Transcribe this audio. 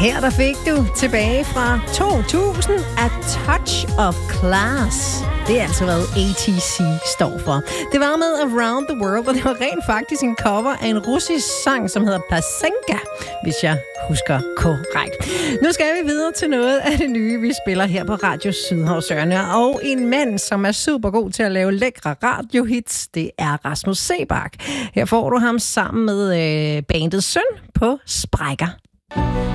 Her der fik du tilbage fra 2000 A Touch of Class. Det er altså, hvad ATC står for. Det var med Around the World, og det var rent faktisk en cover af en russisk sang, som hedder Pasenka, hvis jeg husker korrekt. Nu skal vi videre til noget af det nye, vi spiller her på Radio Sydhavsørne. Og en mand, som er super god til at lave lækre radiohits, det er Rasmus Seebach. Her får du ham sammen med bandets søn på Sprækker.